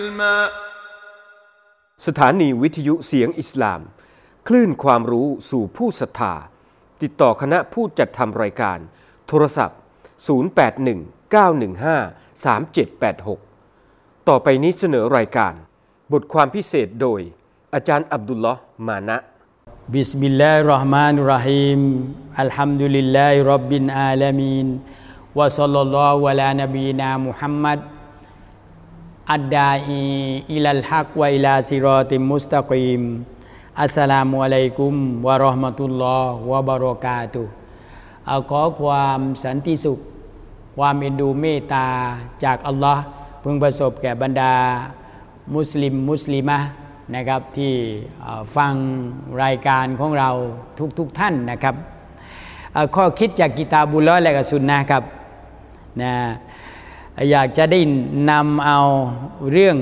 สถานีวิทยุเสียงอิสลามคลื่นความรู้สู่ผู้ศรัทธาติดต่อคณะผู้จัดทำรายการโทรศัพท์0819153786ต่อไปนี้เสนอรายการบทความพิเศษโดยอาจารย์อับดุลลอฮ์มานะบิสมิลลาฮิรเราะห์มานิรเราะฮีมอัลฮัมดุลิลลาฮิร็อบบิลอาลามีนวะศ็อลลัลลอฮุอะลานบีนามุฮัมมัดอัดดาอีอิลัลฮักวะอิลาซิรอติมมุสตะกีมอัสสลามุอะลัยกุมวะเราะห์มะตุลลอฮ์วะบะเราะกาตุฮ์ขอความสันติสุขความเอ็นดูเมตตาจากอัลลอฮ์พึงประสบแก่บรรดามุสลิมะนะครับที่ฟังรายการของเราทุกท่านนะครับข้อคิดจากกิตาบุลลอฮ์และก็ซุนนะห์ครับนะอยากจะได้นำเอาเรื่อง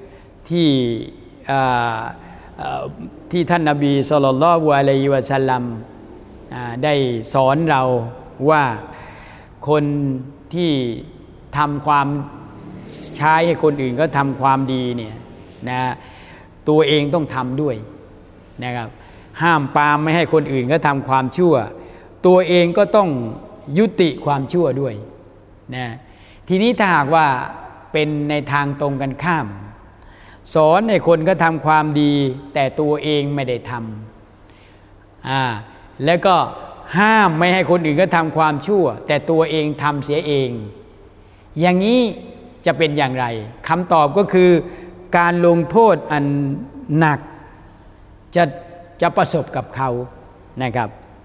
ที่ท่านนบีศ็อลลัลลอฮุอะลัยฮิวะซัลลัมได้สอนเราว่าคนที่ทำความใช้ให้คนอื่นก็ทำความดีเนี่ยนะตัวเองต้องทำด้วยนะครับห้ามปรามไม่ให้คนอื่นก็ทำความชั่วตัวเองก็ต้องยุติความชั่วด้วยนะทีนี้ถ้าหากว่าเป็นในทางตรงกันข้ามสอนให้คนก็ทำความดีแต่ตัวเองไม่ได้ทำแล้วก็ห้ามไม่ให้คนอื่นก็ทำความชั่วแต่ตัวเองทำเสียเองอย่างนี้จะเป็นอย่างไรคำตอบก็คือการลงโทษอันหนักจะประสบกับเขานะครับ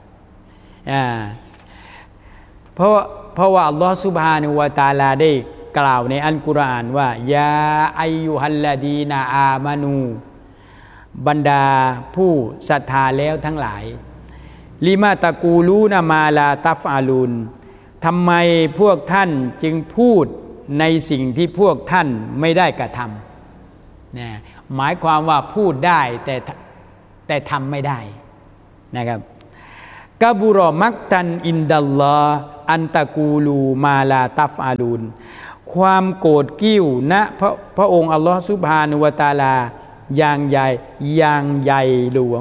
เพราะว่าอัลลอฮฺซุบฮานะฮูวะตะอาลาได้กล่าวในอัลกุรอานว่ายาอัยยูฮัลลดีนาอามานูบรรดาผู้ศรัทธาแล้วทั้งหลายลิมาตะกูลูนามาลาตัฟอาลูนทำไมพวกท่านจึงพูดในสิ่งที่พวกท่านไม่ได้กระทำนะหมายความว่าพูดได้แต่ทำไม่ได้นะครับกะบุรอมักตันอินดัลลอฮ์อันตะกูลูมาลาตัฟอาลูนความโกรธกิ้วนะพระองค์อัลลอฮ์ซุบฮานะฮูวะตะอาลาอย่างใหญ่หลวง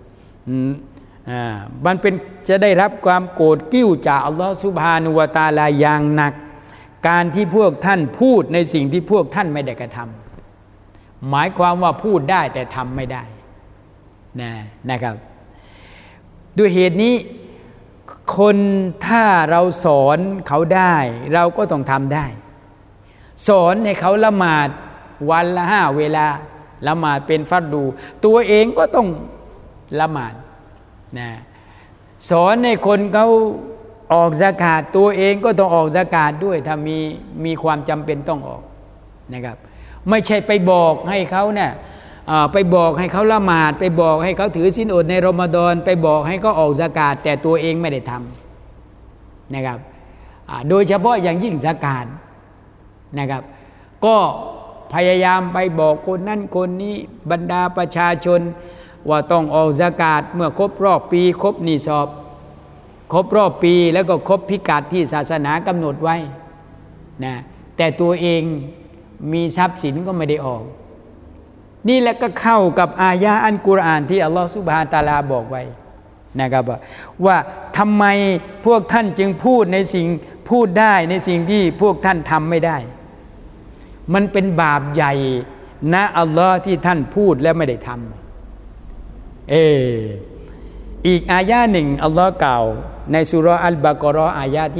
มันเป็นจะได้รับความโกรธกิ้วจากอัลลอฮ์ซุบฮานะฮูวะตะอาลาอย่างหนักการที่พวกท่านพูดในสิ่งที่พวกท่านไม่ได้กระทำหมายความว่าพูดได้แต่ทำไม่ได้นะครับด้วยเหตุนี้คนถ้าเราสอนเขาได้เราก็ต้องทำได้สอนให้เขาละหมาดวันละ5 เวลาละหมาดเป็นฟัรดูตัวเองก็ต้องละหมาดนะสอนให้คนเขาออกซะกาตตัวเองก็ต้องออกซะกาตด้วยถ้ามีความจำเป็นต้องออกนะครับไม่ใช่ไปบอกให้เขาเนี่ยไปบอกให้เขาละหมาดไปบอกให้เขาถือศีลอดในรอมฎอนไปบอกให้เขาออกซะกาตแต่ตัวเองไม่ได้ทำนะครับโดยเฉพาะอย่างยิ่งซะกาตนะครับก็พยายามไปบอกคนนั้นคนนี้บรรดาประชาชนว่าต้องออกซะกาตเมื่อครบรอบปีครบนิศอบครบรอบปีแล้วก็ครบพิกัดที่ศาสนากำหนดไว้นะแต่ตัวเองมีทรัพย์สินก็ไม่ได้ออกนี่แหละก็เข้ากับอายะห์อัลกุรอานที่อัลลอฮฺซุบฮานะฮูวะตะอาลาบอกไว้นะครับว่าทำไมพวกท่านจึงพูดได้ในสิ่งที่พวกท่านทำไม่ได้มันเป็นบาปใหญ่นะอัลลอฮ์ที่ท่านพูดแล้วไม่ได้ทำอีกอายะห์หนึ่งอัลลอฮ์กล่าวในซูเราะห์อัลบะเกาะฮ์อายะห์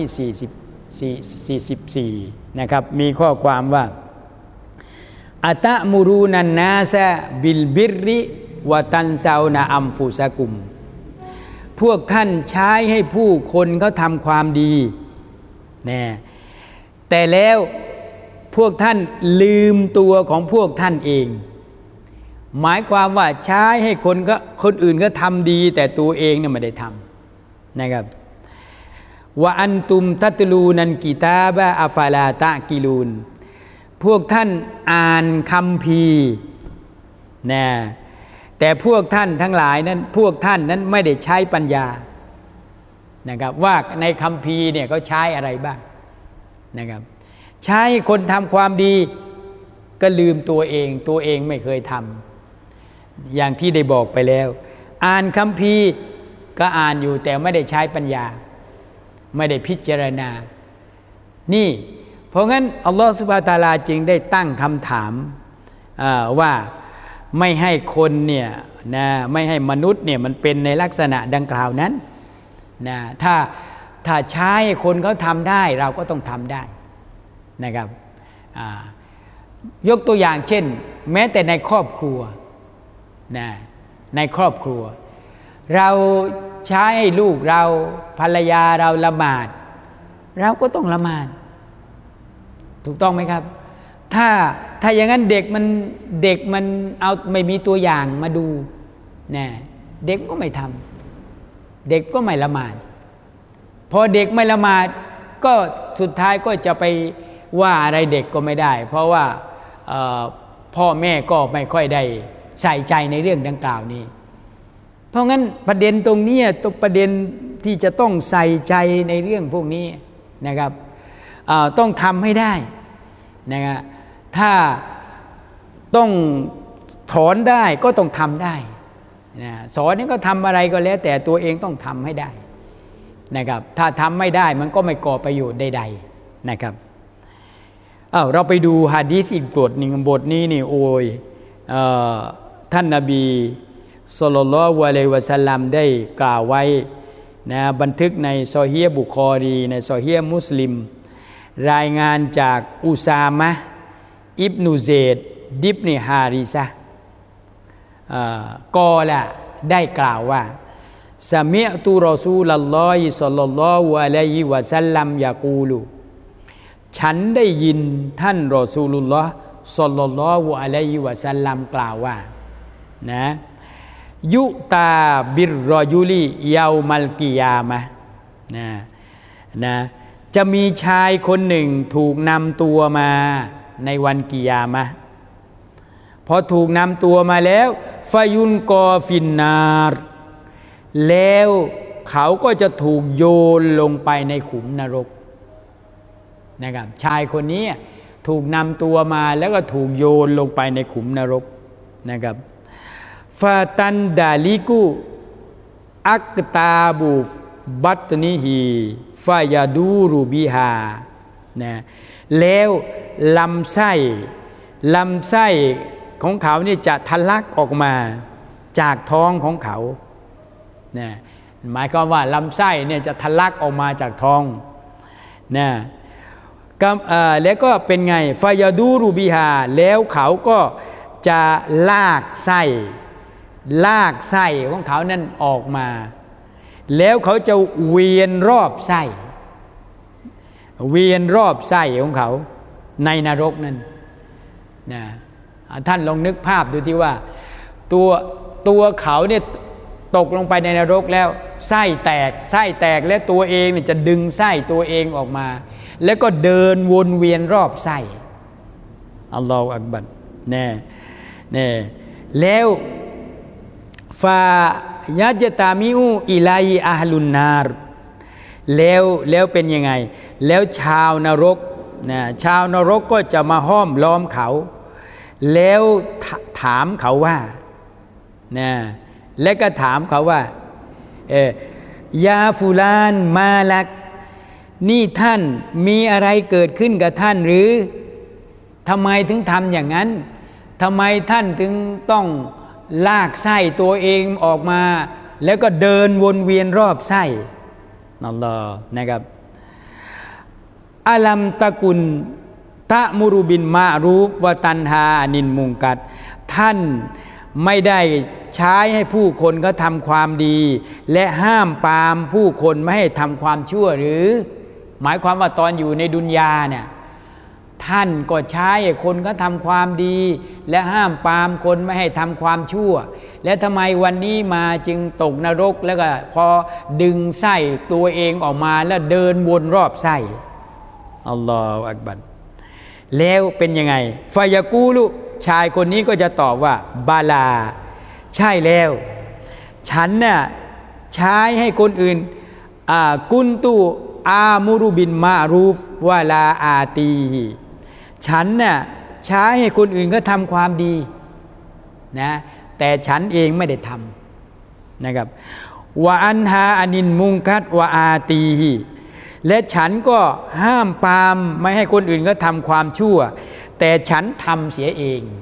ที่44นะครับมีข้อความว่าอะตะมุรูนันนาซะบิลบิรริวะตันซานะอัมฟุซะกุมพวกท่านใช้ให้ผู้คนเขาทำความดีนะแต่แล้วพวกท่านลืมตัวของพวกท่านเองหมายความว่าใช้ให้คนอื่นก็ทำดีแต่ตัวเองเนี่ยไม่ได้ทำนะครับวะอันตุมตัตลูนันกิตาบะอัฟาลาตะกิลูนพวกท่านอ่านคัมภีร์นะแต่พวกท่านทั้งหลายนั้นพวกท่านนั้นไม่ได้ใช้ปัญญานะครับว่าในคัมภีร์เนี่ยเขาใช้อะไรบ้างนะครับใช้คนทำความดีก็ลืมตัวเองไม่เคยทำอย่างที่ได้บอกไปแล้วอ่านคัมภีร์ก็อ่านอยู่แต่ไม่ได้ใช้ปัญญาไม่ได้พิจารณานี่เพราะงั้นอัลลอฮฺซุบฮานะฮูวะตะอาลาจึงได้ตั้งคำถามว่าไม่ให้คนเนี่ยนะไม่ให้มนุษย์เนี่ยมันเป็นในลักษณะดังกล่าวนั้นนะถ้าใช้คนเขาทำได้เราก็ต้องทำได้นะครับยกตัวอย่างเช่นแม้แต่ในครอบครัวนะในครอบครัวเราใช้ให้ลูกเราภรรยาเราละหมาดเราก็ต้องละหมาดถูกต้องไหมครับถ้าอย่างนั้นเด็กมันเอาไม่มีตัวอย่างมาดูนะเด็กก็ไม่ทำเด็กก็ไม่ละหมาดพอเด็กไม่ละหมาดก็สุดท้ายก็จะไปว่าอะไรเด็กก็ไม่ได้เพราะว่าพ่อแม่ก็ไม่ค่อยได้ใส่ใจในเรื่องดังกล่าวนี้เพราะงั้นประเด็นตรงนี้ตัวประเด็นที่จะต้องใส่ใจในเรื่องพวกนี้นะครับต้องทำให้ได้นะครับถ้าต้องถอนได้ก็ต้องทำได้นะสอนนี่ก็ทำอะไรก็แล้วแต่ตัวเองต้องทำให้ได้นะครับถ้าทำไม่ได้มันก็ไม่ก่อประโยชน์ใดๆนะครับเราไปดูหะดีษอีกบทหนึ่งบทนี้นี่โอ้ยท่านนบีศ็อลลัลลอฮุอะลัยฮิวะซัลลัมได้กล่าวไว้นะบันทึกในซอฮีฮ์บุคอรีในซอฮีฮ์มุสลิมรายงานจากอุซามะห์อิบนุเซดดิบนิฮาริซะห์กอละได้กล่าวว่าซะมิอ์ตุรอซูลัลลอฮิศ็อลลัลลอฮุอะลัยฮิวะซัลลัมยะกูลุฉันได้ยินท่านรอซูลุลลอฮ์ศ็อลลัลลอฮุอะลัยฮิวะซัลลัมกล่าวว่านะยุตาบิรรอยุลีเยามัลกิยามะนะจะมีชายคนหนึ่งถูกนำตัวมาในวันกิยามะห์พอถูกนำตัวมาแล้วฟายุนกอฟินนาร์แล้วเขาก็จะถูกโยนลงไปในขุมนรกนะครับชายคนนี้ถูกนำตัวมาแล้วก็ถูกโยนลงไปในขุมนรกนะครับฟาตันดาลิกุอักตาบูบัตนิฮีฟายาดูรูบิฮานะแล้วลำไส้ของเขานี่จะทะลักออกมาจากท้องของเขานะหมายความว่าลำไส้เนี่ยจะทะลักออกมาจากท้องนะแล้วก็เป็นไงฟายาดูรูบิฮาแล้วเขาก็จะลากไส้ของเขานั้นออกมาแล้วเขาจะเวียนรอบไส้ของเขาในนรกนั้นนะท่านลองนึกภาพดูที่ว่าตัวเขาเนี่ยตกลงไปในนรกแล้วไส้แตกแล้วตัวเองเนี่ยจะดึงไส้ตัวเองออกมาแล้วก็เดินวนเวียนรอบไส้อัลลอฮฺอักบัรแน่แล้วฟายัจตามิอูอิลัยอาฮลุนนารแล้วเป็นยังไงแล้วชาวนรกก็จะมาห้อมล้อมเขาแล้วถามเขาว่าและก็ถามเขาว่ายาฟูลานมาลักนี่ท่านมีอะไรเกิดขึ้นกับท่านหรือทำไมถึงทำอย่างนั้นทำไมท่านถึงต้องลากไส้ตัวเองออกมาแล้วก็เดินวนเวียนรอบไส้อัลลอฮ์นะครับอัลัมตะกุลตะมุรุบินมารูฟวะตันฮานินมุงกัดท่านไม่ได้ใช้ให้ผู้คนเขาทำความดีและห้ามปรามผู้คนไม่ให้ทำความชั่วหรือหมายความว่าตอนอยู่ในดุนยาเนี่ยท่านก็ใช้ให้คนเขาทำความดีและห้ามปรามคนไม่ให้ทำความชั่วและทำไมวันนี้มาจึงตกนรกแล้วก็พอดึงไส้ตัวเองออกมาแล้วเดินวนรอบไส้อัลลอฮฺอักบัรแล้วเป็นยังไงฟายากูลุชายคนนี้ก็จะตอบว่าบาลาใช่แล้วฉันน่ะใช้ให้คนอื่นกุนตุอามุรุบินมารูฟวะลาอาตีฉันน่ะใช้ให้คนอื่นก็ทำความดีนะแต่ฉันเองไม่ได้ทำนะครับวะอันฮาอานินมุงคัดวะอาตีฮีและฉันก็ห้ามปรามไม่ให้คนอื่นก็ทำความชั่วแต่ฉันทำเสียเอง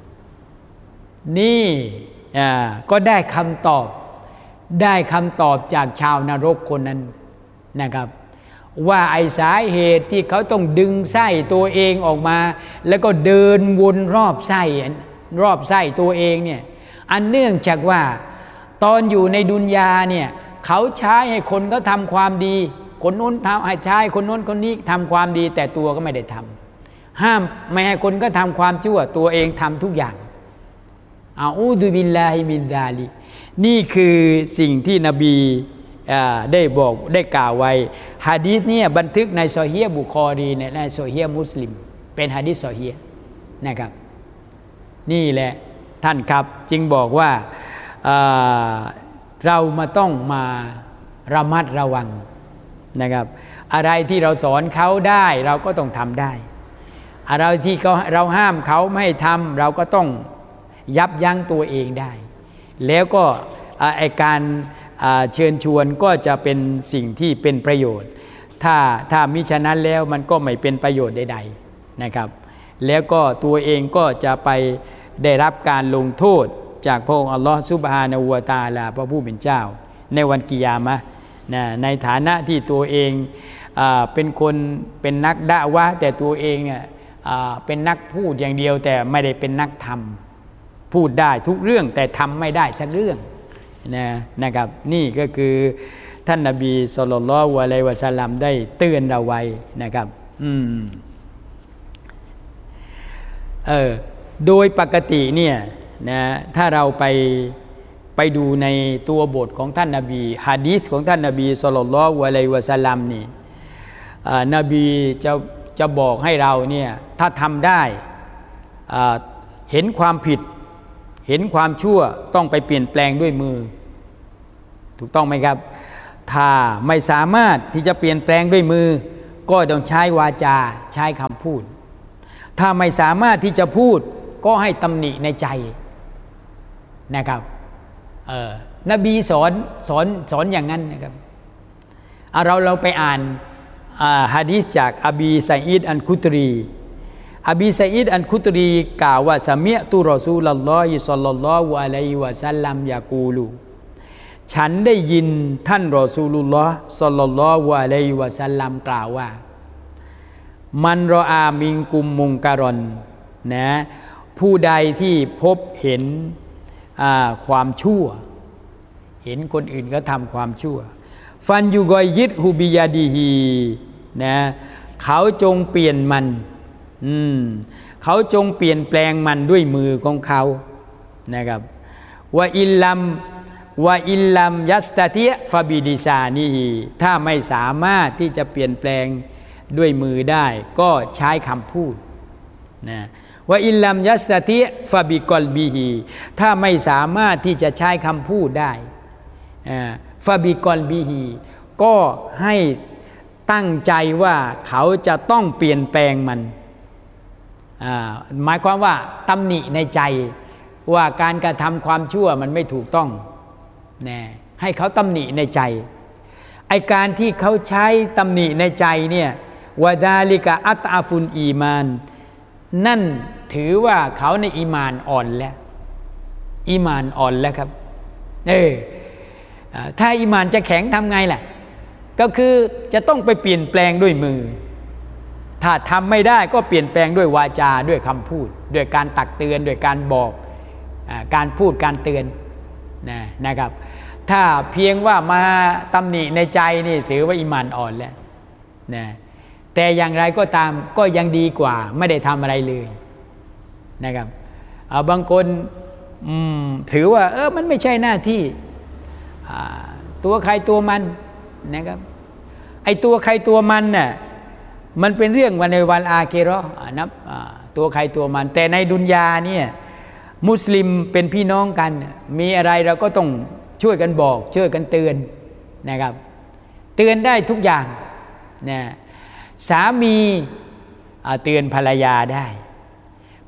นี่ก็ได้คำตอบจากชาวนรกคนนั้นนะครับว่าไอ้สาเหตุที่เขาต้องดึงไส้ตัวเองออกมาแล้วก็เดินวนรอบไส้ตัวเองเนี่ยอันเนื่องจากว่าตอนอยู่ในดุนยาเนี่ยเขาใช้ให้คนก็ทำความดีคนโน้นทำให้ใช้คนโน้นคนนี้ทำความดีแต่ตัวก็ไม่ได้ทำห้ามไม่ให้คนก็ทำความชั่วตัวเองทำทุกอย่างอาอูดุบิลลาฮิมินซาลิกนี่คือสิ่งที่นบีได้บอกได้กล่าวไว้หะดีษเนี่ยบันทึกในซอฮีฮ์บุคอรีในซอฮีฮ์มุสลิมเป็นหะดีษซอฮีฮ์นะครับนี่แหละท่านครับจึงบอกว่าเราต้องมาระมัดระวังนะครับอะไรที่เราสอนเขาได้เราก็ต้องทำได้อะไรที่เราห้ามเขาไม่ให้ทำเราก็ต้องยับยั้งตัวเองได้แล้วก็ไอการเชิญชวนก็จะเป็นสิ่งที่เป็นประโยชน์ถ้ามิฉะนั้นแล้วมันก็ไม่เป็นประโยชน์ใดๆนะครับแล้วก็ตัวเองก็จะไปได้รับการลงโทษจากพระองค์อัลลอฮฺซุบฮานะฮูวะตะอาลาพระผู้เป็นเจ้าในวันกิยามะห์ในฐานะที่ตัวเองเป็นคนเป็นนักดะวะห์แต่ตัวเองเนี่ยเป็นนักพูดอย่างเดียวแต่ไม่ได้เป็นนักทำพูดได้ทุกเรื่องแต่ทำไม่ได้สักเรื่องนะครับนี่ก็คือท่านนบีศ็อลลัลลอฮุอะลัยฮิวะซัลลัมได้เตือนเราไว้นะครับโดยปกติเนี่ยนะถ้าเราไปดูในตัวบทของท่านนบีหะดีษของท่านนบีศ็อลลัลลอฮุอะลัยฮิวะซัลลัมนี่นบีจะบอกให้เราเนี่ยถ้าทำได้เห็นความผิดเห็นความชั่วต้องไปเปลี่ยนแปลงด้วยมือถูกต้องไหมครับถ้าไม่สามารถที่จะเปลี่ยนแปลงด้วยมือก็ต้องใช้วาจาใช้คำพูดถ้าไม่สามารถที่จะพูดก็ให้ตำหนิในใจนะครับนบีสอนอย่างนั้นนะครับเราไปอ่านหะดีษจากอบีซะอีดอันคุตรีอบีซะอีดอันคุตรีกล่าวว่าสะมิอ์ตุรอซูลุลลอฮิศ็อลลัลลอฮุอะลัยฮิวะซัลลัมยะกูลูฉันได้ยินท่านรอซูลุลลอฮ์ศ็อลลัลลอฮุอะลัยฮิวะซัลลัมกล่าวว่ามันรออามิงกุมมุงการอนนะผู้ใดที่พบเห็นความชั่วเห็นคนอื่นก็ทำความชั่วฟันยูกอยยิดฮูบิยาดีฮีนะเขาจงเปลี่ยนมันเขาจงเปลี่ยนแปลงมันด้วยมือของเขานะครับว่าอิลลัมยัสตาติฟาบิดิซานีถ้าไม่สามารถที่จะเปลี่ยนแปลงด้วยมือได้ก็ใช้คำพูดนะว่าอิลลัมยัสตาติฟาบิกอลบีฮีถ้าไม่สามารถที่จะใช้คำพูดได้ฟาบิกอลบีฮีก็ให้ตั้งใจว่าเขาจะต้องเปลี่ยนแปลงมันหมายความว่าตำหนิในใจว่าการกระทำความชั่วมันไม่ถูกต้องนะให้เขาตำหนิในใจไอการที่เขาใช้ตำหนิในใจเนี่ยวะซาลิกะอัตอาฟุนอีมานนั่นถือว่าเขาในอีมานอ่อนแล้วอีมานอ่อนแล้วครับถ้าอีมานจะแข็งทำไงล่ะก็คือจะต้องไปเปลี่ยนแปลงด้วยมือถ้าทำไม่ได้ก็เปลี่ยนแปลงด้วยวาจาด้วยคำพูดด้วยการตักเตือนด้วยการบอกการพูดการเตือนนะครับถ้าเพียงว่ามาตำหนิในใจนี่ถือว่าอีหม่านอ่อนแล้วนะแต่อย่างไรก็ตามก็ยังดีกว่าไม่ได้ทำอะไรเลยนะครับบางคนถือว่ามันไม่ใช่หน้าที่ตัวใครตัวมันนะครับไอ้ตัวใครตัวมันน่ะมันเป็นเรื่องวันในวันอาเคเราะห์นับตัวใครตัวมันแต่ในดุนยาเนี่ยมุสลิมเป็นพี่น้องกันมีอะไรเราก็ต้องช่วยกันบอกช่วยกันเตือนนะครับเตือนได้ทุกอย่างนะสามีเตือนภรรยาได้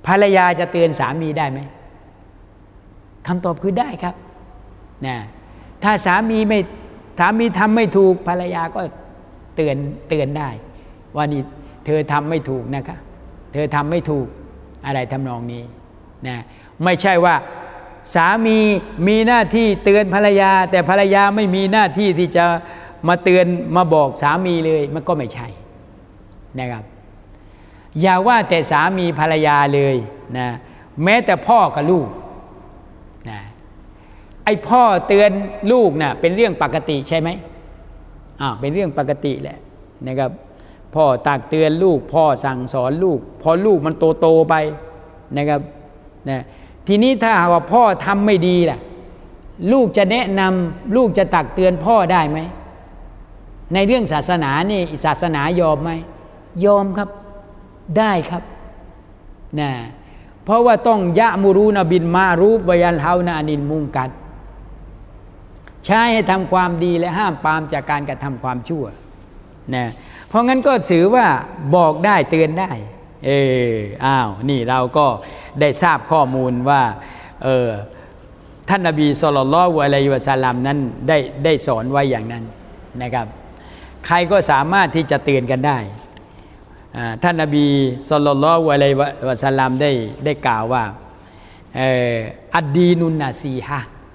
ภรรยาจะเตือนสามีได้ไหมคำตอบคือได้ครับนะถ้าสามีทำไม่ถูกภรรยาก็เตือนได้ว่านี่เธอทำไม่ถูกนะคะเธอทำไม่ถูกอะไรทำนองนี้นะไม่ใช่ว่าสามีหน้าที่เตือนภรรยาแต่ภรรยาไม่มีหน้าที่ที่จะมาเตือนมาบอกสามีเลยมันก็ไม่ใช่นะครับอย่าว่าแต่สามีภรรยาเลยนะแม้แต่พ่อกับลูกนะไอ้พ่อเตือนลูกนะเป็นเรื่องปกติใช่ไหมเป็นเรื่องปกติแหละนะครับพ่อตักเตือนลูกพ่อสั่งสอนลูกพอลูกมันโตไปนะครับนะทีนี้ถ้าหากว่าพ่อทำไม่ดีล่ะลูกจะแนะนำลูกจะตักเตือนพ่อได้ไหมในเรื่องศาสนานี่ศาสนายอมไหมยอมครับได้ครับนะเพราะว่าต้องยะมูรูนบินมารูฟวยันเฮานะอานินมุงกัดใช้ให้ทำความดีและห้ามปรามจากการกระทำความชั่วนะเพราะงั้นก็ถือว่าบอกได้เตือนได้นี่เราก็ได้ทราบข้อมูลว่าท่านนบีศ็อลลัลลอฮุอะลัยฮิวะซัลลัมนั้นได้สอนไว้อย่างนั้นนะครับใครก็สามารถที่จะเตือนกันได้ท่านนบีศ็อลลัลลอฮุอะลัยฮิวะซัลลัมได้กล่าวว่าอัดดีนุนนาซีฮะ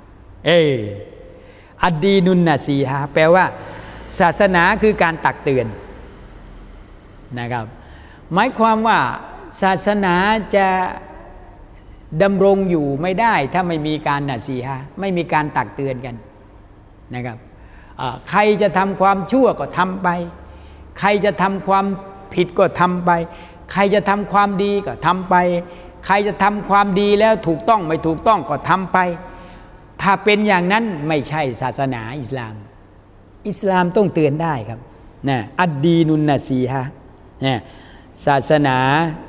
อัดดีนุนนาซีฮะแปลว่าศาสนาคือการตักเตือนนะครับหมายความว่าศาสนาจะดำรงอยู่ไม่ได้ถ้าไม่มีการนาซีฮะไม่มีการตักเตือนกันนะครับใครจะทำความชั่วก็ทำไปใครจะทำความผิดก็ทำไปใครจะทำความดีก็ทำไปใครจะทำความดีแล้วถูกต้องไม่ถูกต้องก็ทำไปถ้าเป็นอย่างนั้นไม่ใช่ศาสนาอิสลามต้องเตือนได้ครับนะอัดดีนุนนาซีฮะนะศาสนา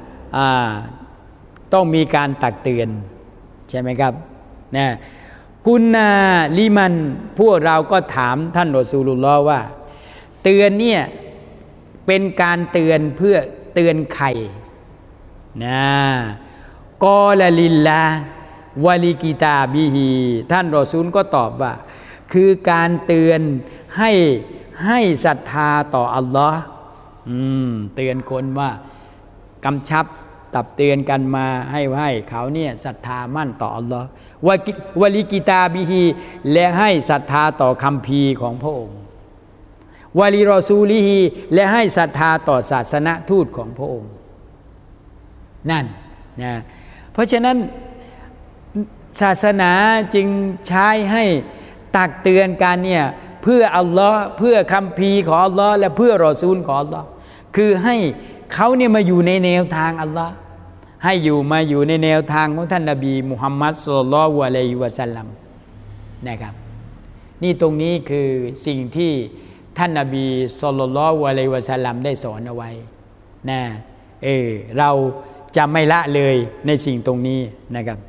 ต้องมีการตักเตือนใช่ไหมครับนะกุนนาลิมันพวกเราก็ถามท่านรอซูลุลลอฮ์ว่าเตือนเนี่ยเป็นการเตือนเพื่อเตือนใครนะกอลาลิลลาวะลิกิตาบิฮีท่านรอซูลก็ตอบว่าคือการเตือนให้ศรัทธาต่ออัลลอฮ์เตือนคนว่ากำชับตับเตือนกันมาให้เขาเนี่ยศรัทธามั่นต่ออัลลอฮ์วะลิกิตาบิฮีและให้ศรัทธาต่อคัมภีร์ของพระองค์วะลิรอซูลิฮีและให้ศรัทธาต่อศาสนทูตของพระองค์นั่นนะเพราะฉะนั้นศาสนาจึงใช้ให้ตักเตือนกันเนี่ยเพื่ออัลลอฮ์เพื่อคัมภีร์ของอัลลอฮ์และเพื่อรอซูลของอัลลอฮ์คือให้เขาเนี่ยมาอยู่ในแนวทางอัลลอฮ์ให้มาอยู่ในแนวทางของท่านนบีมุฮัมมัดศ็อลลัลลอฮุอะลัยฮิวะซัลลัมนะครับนี่ตรงนี้คือสิ่งที่ท่านนบีศ็อลลัลลอฮุอะลัยฮิวะซัลลัมได้สอนเอาไว้นะเราจะไม่ละเลยในสิ่งตรงนี้นะครับ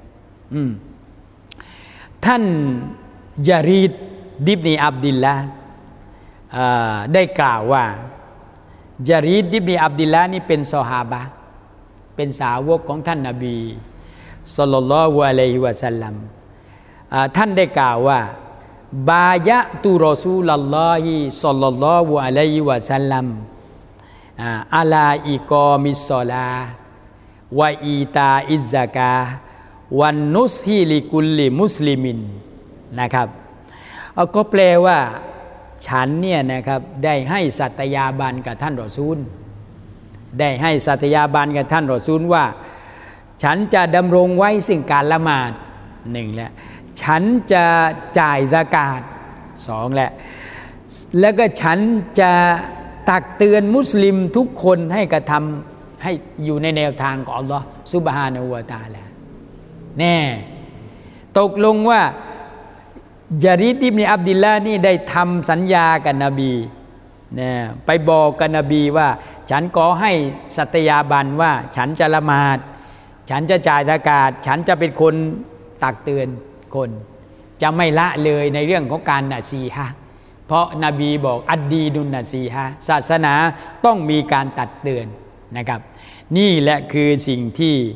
ท่านยารีดดิบนีอับดิลละได้กล่าวว่ายารีดดิบนีอับดิลละนี่เป็นซอฮาบะห์เป็นสาวกของท่านนบีศ็อลลัลลอฮุอะลัยฮิวะซัลลัมท่านได้กล่าวว่าบายะตุรอซูลัลลอฮิศ็อลลัลลอฮุอะลัยฮิวะซัลลัมอะลาอิกอมิศศอลาวะอีตาอิซซะกาวันนุสฮิลิกุลลิมุสลิมินนะครับก็แปลว่าฉันเนี่ยนะครับได้ให้สัตยาบันกับท่านรอซูลได้ให้สัตยาบันกับท่านรอซูลว่าฉันจะดำรงไว้ซึ่งการละหมาดหนึ่งแหละฉันจะจ่ายซะกาตสองแหละแล้วก็ฉันจะตักเตือนมุสลิมทุกคนให้กระทำให้อยู่ในแนวทางของอัลลอฮฺซุบฮานะฮูวะตะอาลาแน่ตกลงว่ายาริดอิบนุอับดิลลาห์นี่ได้ทำสัญญากับนบีเนี่ยไปบอกกับนบีว่าฉันขอให้สัตยาบันว่าฉันจะละหมาดฉันจะจ่ายซะกาตฉันจะเป็นคนตักเตือนคนจะไม่ละเลยในเรื่องของการนะซีฮะห์เพราะนบีบอกอัดดีนุนนะซีฮะห์ศาสนาต้องมีการตักเตือนนะครับนี่แหละคือสิ่งที่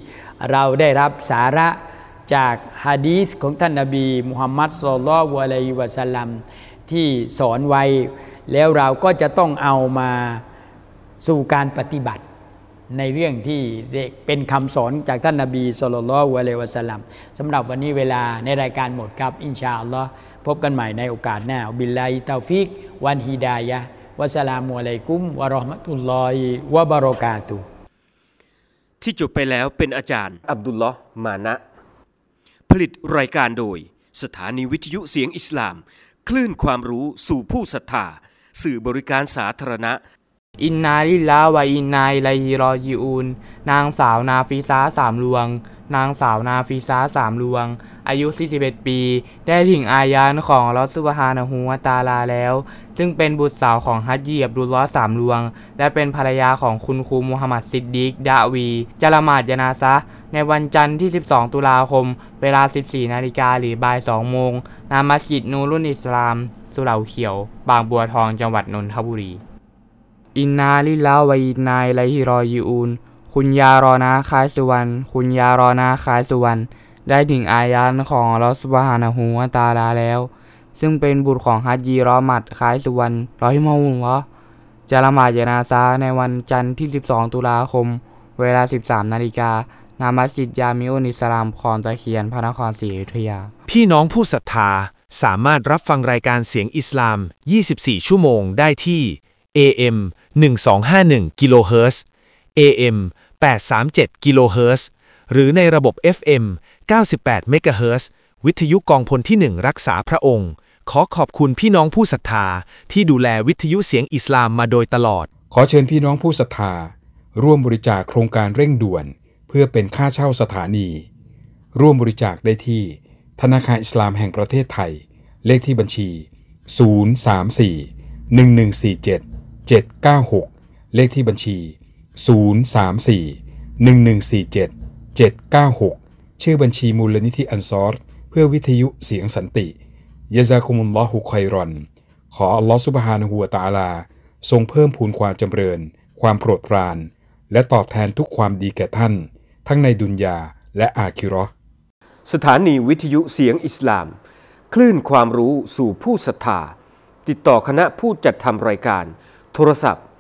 เราได้รับสาระจากหะดีษของท่านนบีมุฮัมมัดศ็อลลัลลอฮุอะลัยฮิวะซัลลัมที่สอนไว้แล้วเราก็จะต้องเอามาสู่การปฏิบัติในเรื่องที่เป็นคำสอนจากท่านนบีศ็อลลัลลอฮุอะลัยฮิวะซัลลัมสำหรับวันนี้เวลาในรายการหมดครับอินชาอัลลอฮ์พบกันใหม่ในโอกาสหน้าบิลลาฮิตอฟิกวันฮิดายะห์วะสลามุอะลัยกุมวะเราะห์มะตุลลอฮิวะบะเราะกาตุฮ์ที่จบไปแล้วเป็นอาจารย์อับดุลลอฮ์มานะผลิตรายการโดยสถานีวิทยุเสียงอิสลามคลื่นความรู้สู่ผู้ศรัทธาสื่อบริการสาธารณะอินนาลิลลาฮ์วะอินนาอิลัยฮิรอญิอูนนางสาวนาฟิซาสามลวงนางสาวนาฟิซาสามลวงอายุ41ปีได้ถึงอายานของอัลเลาะห์ซุบฮานะฮูวะตะอาลาแล้วซึ่งเป็นบุตรสาวของฮัจญีอับดุลลอฮ์สามลวงและเป็นภรรยาของคุณครูมุฮัมมัดซิดดีกดะวีจะละหมาดญะนาซะห์ในวันจันทร์ที่12ตุลาคมเวลา 14 นาฬิกาหรือบ่าย 2 โมงณมัสยิดนูรุลอิสลามสุเหร่าเขียวบางบัวทองจังหวัดนนทบุรีอินนาลิลลาฮ์วะอินนาอิลัยฮิรอญิอูนคุณยารอนาคายสุวรรณคุณยารอนาคายสุวรรณได้ถึงอายานของอัลเลาะห์ซุบฮานะฮูวะตะอาลาแล้วซึ่งเป็นบุตรของฮัจญีรอมัดคายสุวรรณรอฮิมะฮุลลอฮ์จะละหมาดญะนาซะห์ในวันจันทร์ที่12ตุลาคมเวลา 13 นาฬิกาณมัสยิดญามิอุลอิสลามคลองตะเคียนพระนครศรีอยุธยาพี่น้องผู้ศรัทธาสามารถรับฟังรายการเสียงอิสลาม 24 ชั่วโมงได้ที่ AM 1251 กิโลเฮิรตซ์ AM 837 กิโลเฮิรตซ์หรือในระบบ FM 98 เมกะเฮิรตซ์วิทยุกองพลที่ 1 รักษาพระองค์ขอขอบคุณพี่น้องผู้ศรัทธาที่ดูแลวิทยุเสียงอิสลามมาโดยตลอดขอเชิญพี่น้องผู้ศรัทธาร่วมบริจาคโครงการเร่งด่วนเพื่อเป็นค่าเช่าสถานีร่วมบริจาคได้ที่ธนาคารอิสลามแห่งประเทศไทยเลขที่บัญชี034-1147-796เลขที่บัญชี034-1147-796ชื่อบัญชีมูลนิธิอันซอรเพื่อวิทยุเสียงสันติยะซากุมุลลอฮุค็อยรอนขออัลลอฮฺซุบฮานะฮูวะตะอาลาทรงเพิ่มพูนความจำเริญความโปรดปรานและตอบแทนทุกความดีแก่ท่านทั้งในดุนยาและอาคิเราะห์สถานีวิทยุเสียงอิสลามคลื่นความรู้สู่ผู้ศรัทธาติดต่อคณะผู้จัดทำรายการโทรศัพท์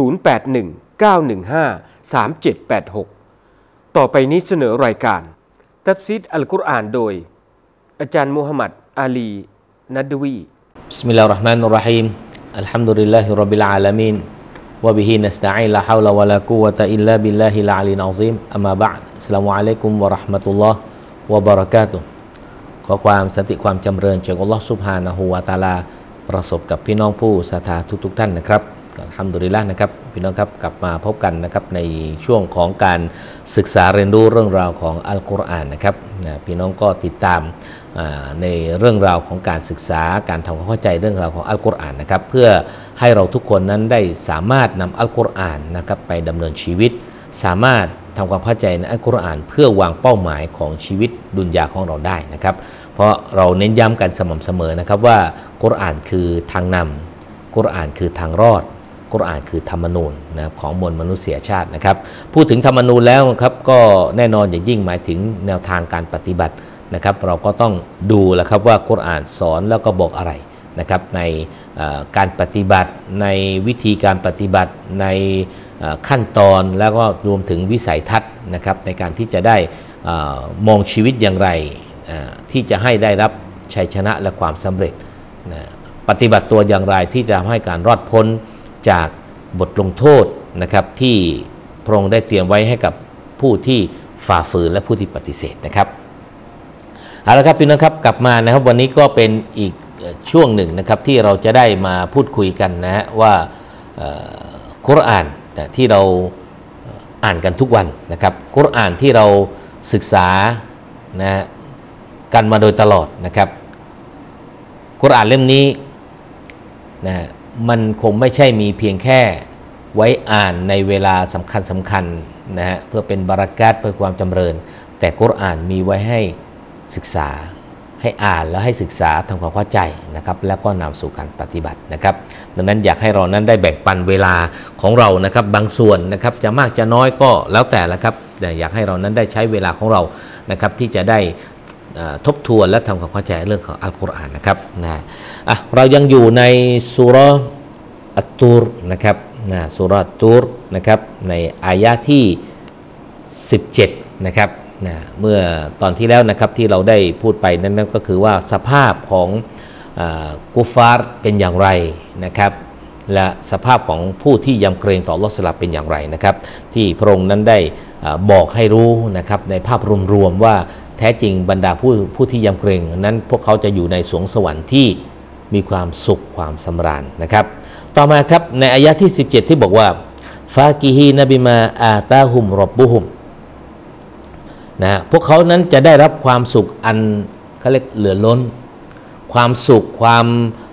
0819153786ต่อไปนี้เสนอรายการตัฟซีรอัลกุรอานโดยอาจารย์มูฮัมหมัดอาลีนัดวีบิสมิลลาฮิรเราะห์มานิรเราะฮีมอัลฮัมดุลิลลาฮิร็อบบิลอาลามีนวะบิฮินัสตะอีนลาฮาวละวะลากุวะตะอิลลาบิลลาฮิลอะลียอะซีมอัมมาบะอ์อัสสลามุอะลัยกุมวะเราะห์มะตุลลอฮ์วะบะเราะกาตุฮ์ขอความสันติความจำเริญจากอัลเลาะห์ซุบฮานะฮูวะตะอาลาประสบกับพี่น้องผู้ศรัทธาทุกท่านนะครับอัลฮัมดุลิลละห์นะครับพี่น้องครับกลับมาพบกันนะครับในช่วงของการศึกษาเรียนรู้เรื่องราวของอัลกุรอานนะครับพี่น้องก็ติดตามในเรื่องราวของการศึกษาการทำความเข้าใจเรื่องราวของอัลกุรอานนะครับเพื่อให้เราทุกคนนั้นได้สามารถนำอัลกุรอานนะครับไปดำเนินชีวิตสามารถทำความเข้าใจในอัลกุรอานเพื่อวางเป้าหมายของชีวิตดุนยาของเราได้นะครับเพราะเราเน้นย้ำกันสม่ำเสมอนะครับว่ากุรอานคือทางนำกุรอานคือทางรอดกุรอานคือธรรมนูญนะของมวลมนุษยชาตินะครับพูดถึงธรรมนูญแล้วครับก็แน่นอนอย่างยิ่งหมายถึงแนวทางการปฏิบัตินะครับเราก็ต้องดูแหละครับว่ากุรอานสอนแล้วก็บอกอะไรนะครับในการปฏิบัติในวิธีการปฏิบัติในขั้นตอนแล้วก็รวมถึงวิสัยทัศน์นะครับในการที่จะได้มองชีวิตอย่างไรที่จะให้ได้รับชัยชนะและความสำเร็จปฏิบัติตัวอย่างไรที่จะทำให้การรอดพ้นจากบทลงโทษนะครับที่พระองค์ได้เตรียมไว้ให้กับผู้ที่ฝ่าฝืนและผู้ที่ปฏิเสธนะครับเอาละครับพี่น้องครับกลับมานะครับวันนี้ก็เป็นอีกช่วงหนึ่งนะครับที่เราจะได้มาพูดคุยกันนะฮะว่ากุรอานที่เราอ่านกันทุกวันนะครับกุรอานที่เราศึกษานะกันมาโดยตลอดนะครับกุรอานเล่มนี้นะมันคงไม่ใช่มีเพียงแค่ไว้อ่านในเวลาสำคัญนะฮะเพื่อเป็นบารากาตเพื่อความจำเริญแต่กุรอานมีไว้ให้ศึกษาให้อ่านแล้วให้ศึกษาทำความเข้าใจนะครับแล้วก็นำสู่การปฏิบัตินะครับดังนั้นอยากให้เรานั้นได้แบ่งปันเวลาของเรานะครับบางส่วนนะครับจะมากจะน้อยก็แล้วแต่ละครับแต่อยากให้เรานั้นได้ใช้เวลาของเรานะครับที่จะได้ทบทวนและทำความเข้าใจเรื่องของอัลกุรอานนะครับนะเรายังอยู่ในซูเราะห์อัตตูรนะครับนะซูเราะห์อัตตูรนะครับในอายะห์ที่17นะครับนะเมื่อตอนที่แล้วนะครับที่เราได้พูดไปนั้นก็คือว่าสภาพของกุฟาร์เป็นอย่างไรนะครับและสภาพของผู้ที่ยำเกรงต่ออัลเลาะห์สลับเป็นอย่างไรนะครับที่พระองค์นั้นได้บอกให้รู้นะครับในภาพรวมๆว่าแท้จริงบรรดาผู้ที่ยำเกรงนั้นพวกเขาจะอยู่ในสวงสวรรค์ที่มีความสุขความสำราญนะครับต่อมาครับในอายะที่17ที่บอกว่าฟากิฮีนบิมาอาตาฮุมร็อบบุฮุมนะพวกเขานั้นจะได้รับความสุขอันเขาเรียกเหลือล้นความสุขความ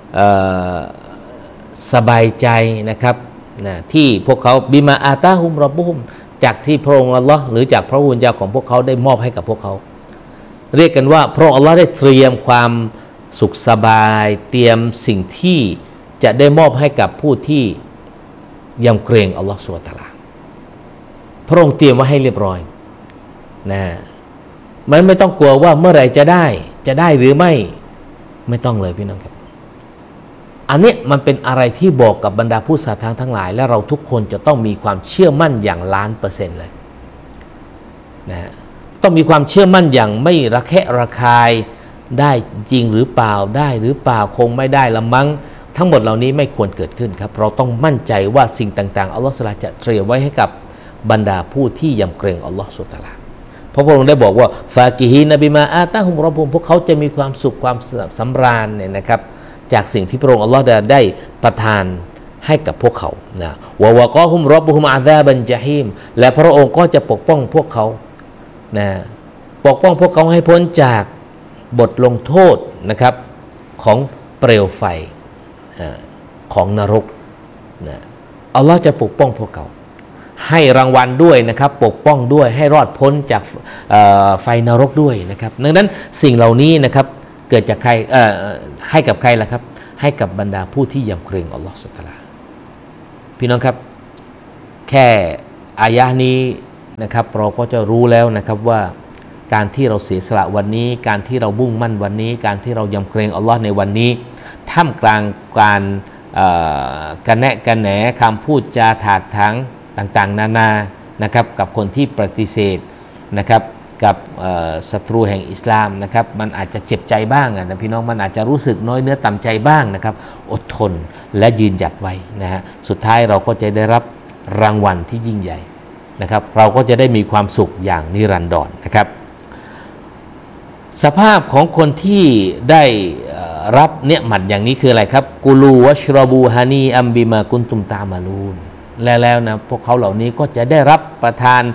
สบายใจนะครับนะที่พวกเขาบิมาอาตาฮุมร็อบบุฮุมจากที่พระองค์อัลลอฮ์หรือจากพระผู้เป็นเจ้าของพวกเขาได้มอบให้กับพวกเขาเรียกกันว่าพระองค์อัลลอฮ์ได้เตรียมความสุขสบายเตรียมสิ่งที่จะได้มอบให้กับผู้ที่ยำเกรงอัลลอฮ์ซุบฮานะฮูวะตะอาลาพระองค์เตรียมไว้ให้เรียบร้อยนะมันไม่ต้องกลัวว่าเมื่อไหร่จะได้หรือไม่ต้องเลยพี่น้องครับอันนี้มันเป็นอะไรที่บอกกับบรรดาผู้ศรัทธาทั้งหลายและเราทุกคนจะต้องมีความเชื่อมั่นอย่าง1,000,000%เลยนะต้องมีความเชื่อมั่นอย่างไม่ระแคะระคายได้จริงหรือเปล่าได้หรือเปล่าคงไม่ได้ละมั้งทั้งหมดเหล่านี้ไม่ควรเกิดขึ้นครับเราต้องมั่นใจว่าสิ่งต่างๆอัลลอฮฺจะเตรียมไว้ให้กับบรรดาผู้ที่ยำเกรงอัลลอฮฺซุบฮานะฮูวะตะอาลาเพราะพระองค์ได้บอกว่าฟากิฮีนบิมาอาตาฮุมร็อบบุฮุมพวกเขาจะมีความสุขความสำราญเนี่ยนะครับจากสิ่งที่พระองค์อัลลอฮฺได้ประทานให้กับพวกเขานะวะวะกอฮุมร็อบบุฮุมอาซาบันญะฮีมและพระองค์ก็จะปกป้องพวกเขานะปกป้องพวกเขาให้พ้นจากบทลงโทษนะครับของเปลวไฟของนรกนะอัลลอฮฺจะปกป้องพวกเขาให้รางวัลด้วยนะครับปกป้องด้วยให้รอดพ้นจากไฟนรกด้วยนะครับดังนั้นสิ่งเหล่านี้นะครับเกิดจากใครให้กับใครล่ะครับให้กับบรรดาผู้ที่ยำเกรงอัลลอฮฺซุบฮานะฮูวะตะอาลาพี่น้องครับแค่อายะนี้นะครับเราก็จะรู้แล้วนะครับว่าการที่เราเสียสละวันนี้การที่เรามุ่งมั่นวันนี้การที่เรายำเกรงอัลลอฮ์ในวันนี้ท่ามกลางการกันแนะกันแหนคำพูดจาถากถางต่างๆนานานะครับกับคนที่ปฏิเสธนะครับกับศัตรูแห่งอิสลามนะครับมันอาจจะเจ็บใจบ้างนะพี่น้องมันอาจจะรู้สึกน้อยเนื้อต่ำใจบ้างนะครับอดทนและยืนหยัดไว้นะฮะสุดท้ายเราก็จะได้รับรางวัลที่ยิ่งใหญ่นะครับเราก็จะได้มีความสุขอย่างนิรันดรนะครับสภาพของคนที่ได้รับเนืหมัดอย่างนี้คืออะไรครับกูลูวัชรบูฮานีอัมบิมากุนตุมตามาลูนแล้วนะพวกเขาเหล่านี้ก็จะได้รับประทาน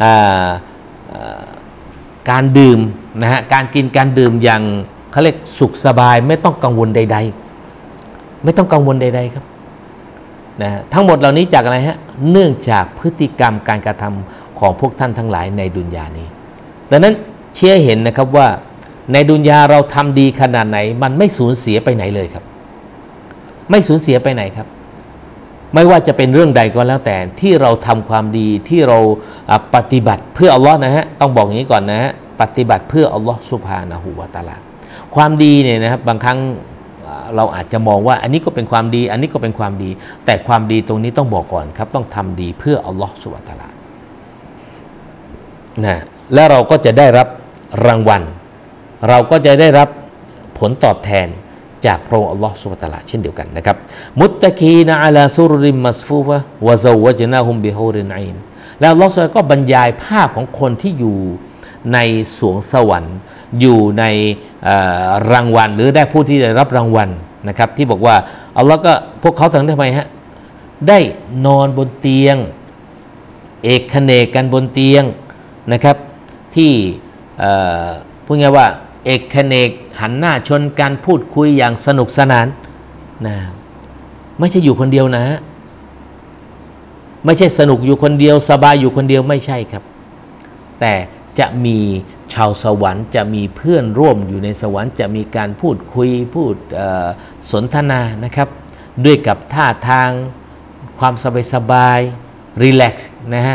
การดื่มนะฮะการกินการดื่มอย่างเขาเรียกสุขสบายไม่ต้องกังวลใดๆไม่ต้องกังวลใดๆครับนะทั้งหมดเหล่านี้จากอะไรฮะเนื่องจากพฤติกรรมการกระทำของพวกท่านทั้งหลายในดุนยานี้ดังนั้นเชื่อเห็นนะครับว่าในดุนยาเราทำดีขนาดไหนมันไม่สูญเสียไปไหนเลยครับไม่สูญเสียไปไหนครับไม่ว่าจะเป็นเรื่องใดก็แล้วแต่ที่เราทำความดีที่เราปฏิบัติเพื่ออัลลอฮ์นะฮะต้องบอกอย่างนี้ก่อนนะฮะปฏิบัติเพื่ออัลลอฮ์ซุบฮานะฮูวะตะอาลาความดีเนี่ยนะครับบางครั้งเราอาจจะมองว่าอันนี้ก็เป็นความดีอันนี้ก็เป็นความดีแต่ความดีตรงนี้ต้องบอกก่อนครับต้องทำดีเพื่ออัลลอฮ์ซุบฮานะฮูวะตะอาลานะและเราก็จะได้รับรางวัลเราก็จะได้รับผลตอบแทนจากพระองค์อัลลอฮฺซุบฮานะฮูวะตะอาลาเช่นเดียวกันนะครับมุตตะกีนะอะลาซุรุริมมัสฟูฟะวะซาววะจนะฮุมบิฮูรินอีนแล้วอัลลอฮฺซุบฮานะฮูวะตะอาลาก็บรรยายภาพของคนที่อยู่ในสวงสวรรค์อยู่ในรางวัลหรือได้ผู้ที่ได้รับรางวัลนะครับที่บอกว่าอัลลอฮฺก็พวกเขาทำไมฮะได้นอนบนเตียงเอกเขนกกันบนเตียงนะครับที่พูดง่ายว่าเอกเขนกหันหน้าชนกันพูดคุยอย่างสนุกสนานนะไม่ใช่อยู่คนเดียวนะไม่ใช่สนุกอยู่คนเดียวสบายอยู่คนเดียวไม่ใช่ครับแต่จะมีชาวสวรรค์จะมีเพื่อนร่วมอยู่ในสวรรค์จะมีการพูดคุยพูดสนทนานะครับด้วยกับท่าทางความสบายรีแลกซ์นะฮะ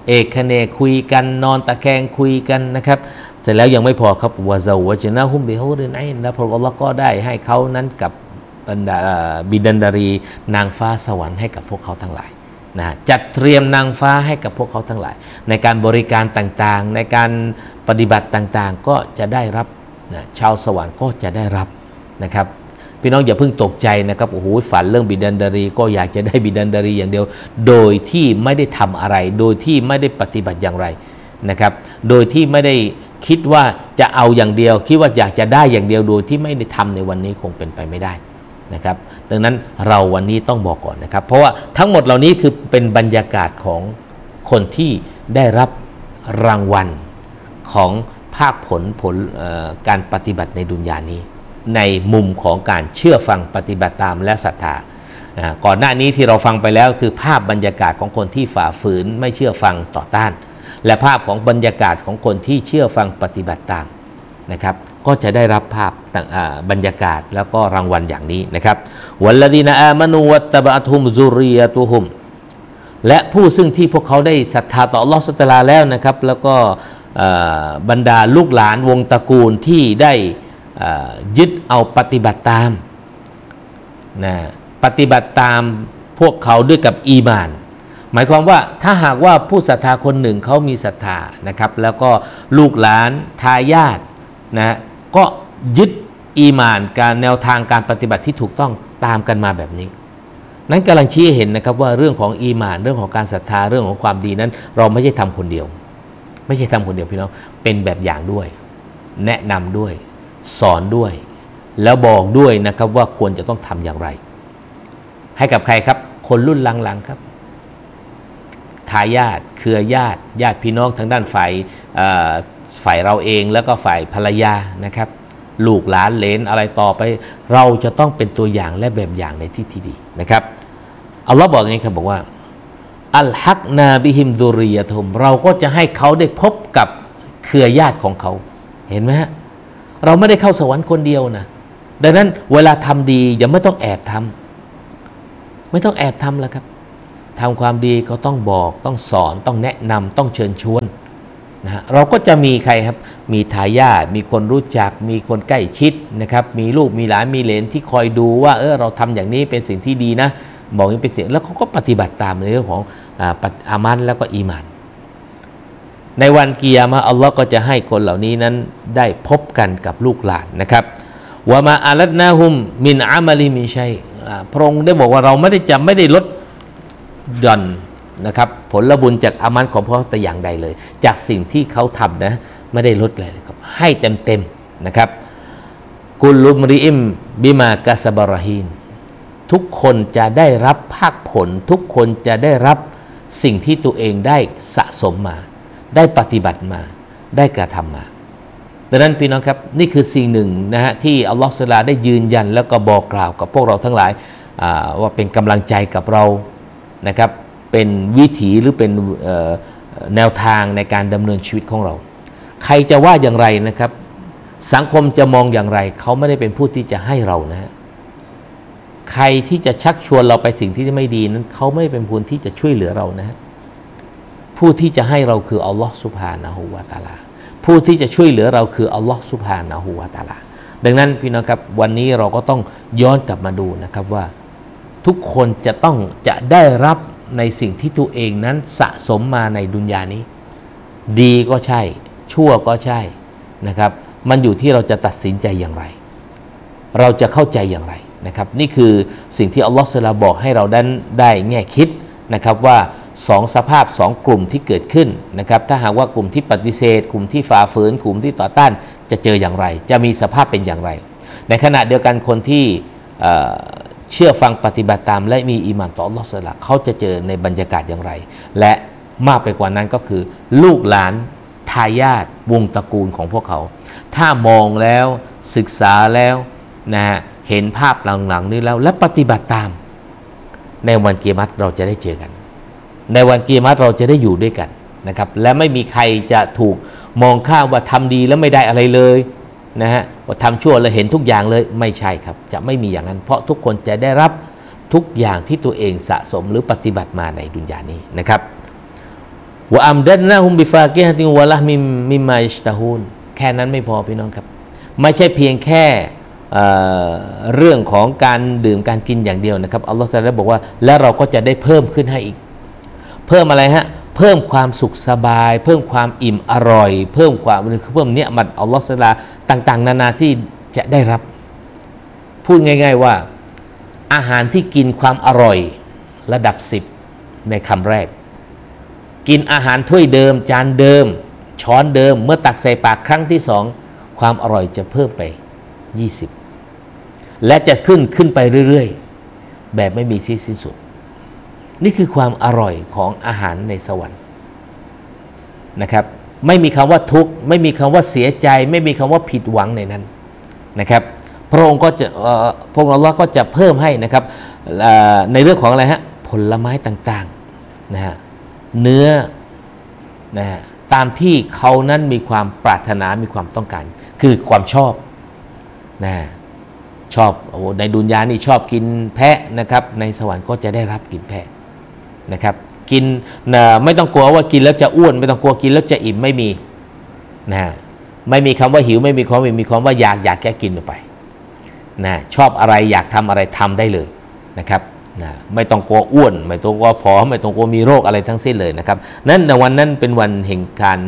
เอกเนกคุยกันนอนตะแคงคุยกันนะครับเสร็จแล้วยังไม่พอครับวะซาวะจนะฮุมบิฮุรินอินและพระองค์อัลเลาะห์ก็ได้ให้เขานั้นกับบรรดาบิดันดารีนางฟ้าสวรรค์ให้กับพวกเขาทั้งหลายนะจัดเตรียมนางฟ้าให้กับพวกเขาทั้งหลายในการบริการต่างๆในการปฏิบัติต่างๆก็จะได้รับนะชาวสวรรค์ก็จะได้รับนะครับพี่น้องอย่าเพิ่งตกใจนะครับโอ้โหฝันเรื่องบิดันดารีก็อยากจะได้บิดันดารีอย่างเดียวโดยที่ไม่ได้ทำอะไรโดยที่ไม่ได้ปฏิบัติอย่างไรนะครับโดยที่ไม่ได้คิดว่าจะเอาอย่างเดียวคิดว่าอยากจะได้อย่างเดียวโดยที่ไม่ได้ทำในวันนี้คงเป็นไปไม่ได้นะครับดังนั้นเราวันนี้ต้องบอกก่อนนะครับเพราะว่าทั้งหมดเหล่านี้คือเป็นบรรยากาศของคนที่ได้รับรางวัลของภาคผลการปฏิบัติในดุนยานี้ในมุมของการเชื่อฟังปฏิบัติตามและศรัทธาก่อนหน้านี้ที่เราฟังไปแล้วคือภาพบรรยากาศของคนที่ฝ่าฝืนไม่เชื่อฟังต่อต้านและภาพของบรรยากาศของคนที่เชื่อฟังปฏิบัติตามนะครับก็จะได้รับภาพบรรยากาศแล้วก็รางวัลอย่างนี้นะครับวัลลดีนอามานูวัตตะบะตุฮุมซุริยะตุฮุมและผู้ซึ่งที่พวกเขาได้ศรัทธาต่ออัลเลาะห์ซุบฮานะฮูวะตะอาลาแล้วนะครับแล้วก็บรรดาลูกหลานวงตระกูลที่ได้ยึดเอาปฏิบัติตามนะปฏิบัติตามพวกเขาด้วยกับอีมานหมายความว่าถ้าหากว่าผู้ศรัทธาคนหนึ่งเขามีศรัทธานะครับแล้วก็ลูกหลานทายาทนะก็ยึดอีมานการแนวทางการปฏิบัติที่ถูกต้องตามกันมาแบบนี้นั้นกำลังชี้เห็นนะครับว่าเรื่องของอีมานเรื่องของการศรัทธาเรื่องของความดีนั้นเราไม่ใช่ทำคนเดียวไม่ใช่ทำคนเดียวพี่น้องเป็นแบบอย่างด้วยแนะนำด้วยสอนด้วยแล้วบอกด้วยนะครับว่าควรจะต้องทำอย่างไรให้กับใครครับคนรุ่นหลังๆครับทายาทเครือญาติพี่น้องทางด้านฝ่ายเราเองแล้วก็ฝ่ายภรรยานะครับลูกหลานเหลนอะไรต่อไปเราจะต้องเป็นตัวอย่างและแบบอย่างในที่ดีนะครับอัลลอฮ์บอกอย่างนี้ครับบอกว่าอัลฮักนาบิฮิมซุริยะตุมเราก็จะให้เขาได้พบกับเครือญาติของเขาเห็นไหมฮะเราไม่ได้เข้าสวรรค์คนเดียวนะดังนั้นเวลาทำดีอย่าไม่ต้องแอบทำไม่ต้องแอบทำแล้วครับทำความดีก็ต้องบอกต้องสอนต้องแนะนำต้องเชิญชวนนะฮะเราก็จะมีใครครับมีทายาทมีคนรู้จักมีคนใกล้ชิดนะครับมีลูกมีหลานมีเหลนที่คอยดูว่าเราทำอย่างนี้เป็นสิ่งที่ดีนะบอกอย่างเป็นสิ่งแล้วเขาก็ปฏิบัติตามในเรื่องของอามันแล้วก็อีมานในวันกิยามะฮ์อัลลอฮ์ก็จะให้คนเหล่านี้นั้นได้พบกันกับลูกหลานนะครับวะมาอาลัดนาฮุมมินอามัลิมิชัยพระองค์ได้บอกว่าเราไม่ได้ลดหย่อนนะครับผลบุญจากอามันของพวกเขาแต่อย่างใดเลยจากสิ่งที่เขาทำนะไม่ได้ลดเลยนะครับให้เต็มนะครับกุลุมริอิมบิมากาซบารฮีนทุกคนจะได้รับภาคผลทุกคนจะได้รับสิ่งที่ตัวเองได้สะสมมาได้ปฏิบัติมาได้กระทำมาดังนั้นพี่น้องครับนี่คือสิ่งหนึ่งนะฮะที่อัลลอฮฺซุบฮานะฮูวะตะอาลาได้ยืนยันแล้วก็บอกกล่าวกับพวกเราทั้งหลายว่าเป็นกำลังใจกับเรานะครับเป็นวิถีหรือเป็นแนวทางในการดำเนินชีวิตของเราใครจะว่าอย่างไรนะครับสังคมจะมองอย่างไรเขาไม่ได้เป็นผู้ที่จะให้เรานะฮะใครที่จะชักชวนเราไปสิ่งที่ไม่ดีนั้นเขาไม่เป็นผู้ที่จะช่วยเหลือเรานะฮะผู้ที่จะให้เราคืออัลลอฮฺซุบฮานะฮูวะตะอาลาผู้ที่จะช่วยเหลือเราคืออัลลอฮฺซุบฮานะฮูวะตะอาลาดังนั้นพี่น้องครับวันนี้เราก็ต้องย้อนกลับมาดูนะครับว่าทุกคนจะได้รับในสิ่งที่ตัวเองนั้นสะสมมาในดุนยานี้ดีก็ใช่ชั่วก็ใช่นะครับมันอยู่ที่เราจะตัดสินใจอย่างไรเราจะเข้าใจอย่างไรนะครับนี่คือสิ่งที่อัลลอฮฺซุบฮานะฮูวะตะอาลาบอกให้เราได้แง่คิดนะครับว่าสองสภาพสองกลุ่มที่เกิดขึ้นนะครับถ้าหากว่ากลุ่มที่ปฏิเสธกลุ่มที่ฝ่าฝืนกลุ่มที่ต่อต้านจะเจออย่างไรจะมีสภาพเป็นอย่างไรในขณะเดียวกันคนที่เชื่อฟังปฏิบัติตามและมีอีหม่านต่ออัลเลาะห์ซุบฮานะฮูวะตะอาลาเขาจะเจอในบรรยากาศอย่างไรและมากไปกว่านั้นก็คือลูกหลานทายาทวงตระกูลของพวกเขาถ้ามองแล้วศึกษาแล้วนะฮะเห็นภาพหลังๆนี้แล้วและปฏิบัติตามในวันกิยามะฮ์เราจะได้เจอกันในวันกิยามะฮ์เราจะได้อยู่ด้วยกันนะครับและไม่มีใครจะถูกมองข้ามว่าทำดีแล้วไม่ได้อะไรเลยนะฮะว่าทำชั่วแล้วเห็นทุกอย่างเลยไม่ใช่ครับจะไม่มีอย่างนั้นเพราะทุกคนจะได้รับทุกอย่างที่ตัวเองสะสมหรือปฏิบัติมาในดุนยานี้นะครับวะอัมดัดนะฮุมบิฟากิฮะติวะละห์มิมมายัชตะฮูนแค่นั้นไม่พอพี่น้องครับไม่ใช่เพียงแค่เรื่องของการดื่มการกินอย่างเดียวนะครับอัลลอฮฺได้บอกว่าและเราก็จะได้เพิ่มขึ้นให้อีกเพิ่มอะไรฮะเพิ่มความสุขสบายเพิ่มความอิ่มอร่อยเพิ่มความเพิ่มเนี้ยมัดอัลลอฮฺต่างๆนานาที่จะได้รับพูดง่ายๆว่าอาหารที่กินความอร่อยระดับ10ในคำแรกกินอาหารถ้วยเดิมจานเดิมช้อนเดิมเมื่อตักใส่ปากครั้งที่2ความอร่อยจะเพิ่มไป20และจะขึ้นไปเรื่อยๆแบบไม่มีสิ้นสุดนี่คือความอร่อยของอาหารในสวรรค์นะครับไม่มีคำว่าทุกข์ไม่มีคำว่าเสียใจไม่มีคำว่าผิดหวังในนั้นนะครับพระองค์ก็จะพระองค์อัลลอฮ์ก็จะเพิ่มให้นะครับในเรื่องของอะไรฮะผลไม้ต่างๆนะฮะเนื้อนะฮะตามที่เขานั้นมีความปรารถนามีความต้องการคือความชอบนะชอบในดุนยานี่ชอบกินแพะนะครับในสวรรค์ก็จะได้รับกินแพะนะครับกินไม่ต้องกลัวว่ากินแล้วจะอ้วนไม่ต้องกลัวกินแล้วจะอิ่มไม่มีนะไม่มีคำว่าหิวไม่มีความว่าอยากแค่กินไปนะชอบอะไรอยากทำอะไรทำได้เลยนะครับนะไม่ต้องกลัวอ้วนไม่ต้องกลัวผอมไม่ต้องกลัวมีโรคอะไรทั้งสิ้นเลยนะครับนั้นในวันนั้นเป็นวันแห่งการ